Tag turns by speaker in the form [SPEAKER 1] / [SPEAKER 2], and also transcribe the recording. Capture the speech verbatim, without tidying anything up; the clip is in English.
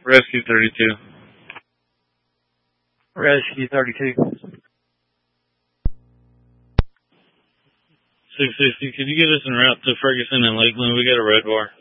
[SPEAKER 1] Rescue thirty-two.
[SPEAKER 2] Rescue thirty-two.
[SPEAKER 1] six sixty, could you get us en route to Ferguson and Lakeland? We got a red bar.